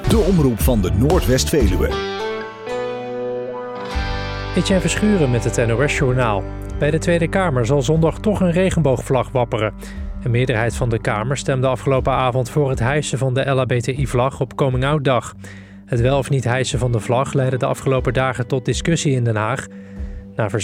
De omroep van de Noordwest-Veluwe. Etienne Verschuren met het NOS-journaal. Bij de Tweede Kamer zal zondag toch een regenboogvlag wapperen. Een meerderheid van de Kamer stemde afgelopen avond voor het hijsen van de LHBTI-vlag op Coming-out-dag. Het wel of niet hijsen van de vlag leidde de afgelopen dagen tot discussie in Den Haag. Na